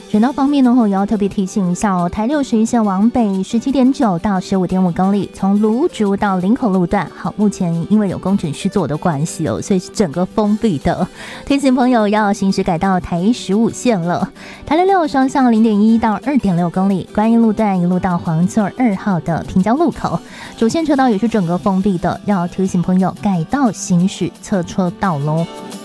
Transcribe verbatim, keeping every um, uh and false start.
人道方面呢，也要特别提醒一下哦，台六十一线往北十七点九到十五点五公里，从芦竹到林口路段，好，目前因为有工程施作的关系哦，所以是整个封闭的，提醒朋友要行驶改到台十五线了。台六六双向零点一到二点六公里，观音路段一路到黄厝二号的平交路口，主线车道也是整个封闭的，要提醒朋友改道行驶侧车道喽。